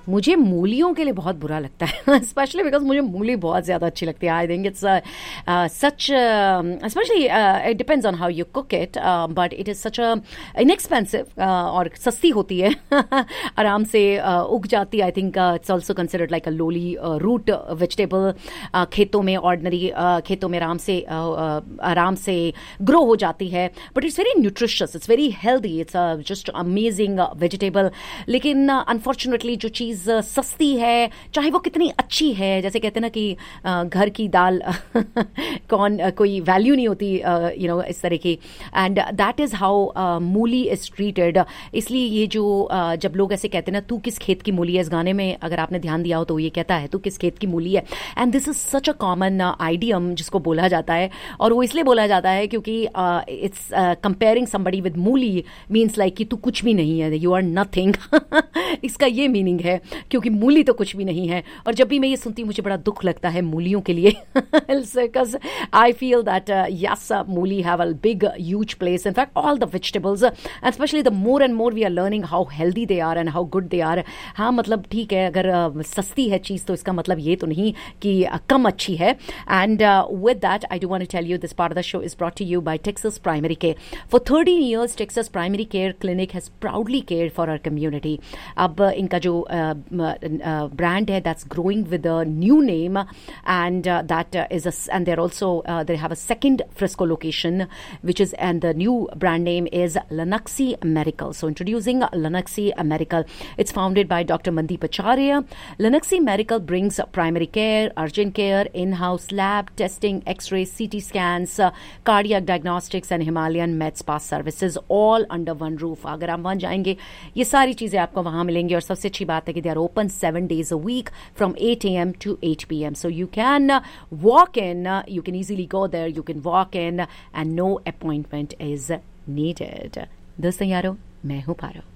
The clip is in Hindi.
मुझे मूलियों के लिए बहुत बुरा लगता है, स्पेशली बिकॉज मुझे मूली बहुत ज़्यादा अच्छी लगती है. I think it's such, specially it depends on how you cook it, but it is such inexpensive और सस्ती होती है. आराम से उग जाती है. I think it's also considered like a lolly root vegetable. खेतों में, ऑर्डनरी खेतों में आराम से ग्रो हो जाती है. But it's very nutritious, it's very healthy, it's just amazing vegetable. लेकिन अनफॉर्चुनेटली जो चीज़ सस्ती है, चाहे वो कितनी अच्छी है, जैसे कहते हैं ना कि घर की दाल कोई वैल्यू नहीं होती, इस तरह की. एंड दैट इज़ हाउ मूली इज ट्रीटेड. इसलिए ये जो जब लोग ऐसे कहते हैं ना, तू किस खेत की मूली है, इस गाने में अगर आपने ध्यान दिया हो तो ये कहता है तू किस खेत की मूली है. And this is such a common idiom जिसको बोला जाता है. और वो इसलिए बोला जाता है क्योंकि इट्स कंपेयरिंग समबडी विद मूली मीन्स लाइक कि तू कुछ भी नहीं है, यू आर नथिंग. इसका ये मीनिंग है, क्योंकि मूली तो कुछ भी नहीं है. और जब भी मैं ये सुनती हूँ मुझे बड़ा दुख लगता है मूलियों के लिए, because I feel that yes, मूली have a big huge place. In fact all the vegetables, and specially the more and more we are learning how healthy they are and how good they are. हाँ, मतलब ठीक है, अगर सस्ती है चीज़ तो इसका मतलब ये तो नहीं कि कम अच्छी है. And with that I do want to tell you this part of the show is brought to you bye Texas primary care. For 13 years Texas primary care clinic has proudly cared for our community. अब इनका जो brand है, that's growing with a new name, and that is and they're also they have a second Frisco location, which is, and the new brand name is Lunaxi Medical. So introducing Lunaxi Medical, it's founded by Dr. Mandeep Acharya. Lunaxi Medical brings primary care, urgent care, in-house lab testing, x-rays, CT scans, cardiac diagnostics and Himalayan med spa services all under one roof. अगर आप वहाँ जाएंगे ये सारी चीज़ें आपको वहाँ मिलेंगी. और सबसे अच्छी बात है कि they are open 7 days a week from 8 a.m. to 8 p.m. So you can walk in, you can easily go there, you can walk in and no appointment is needed. दोस्तों यारो, मैं हूँ पारो.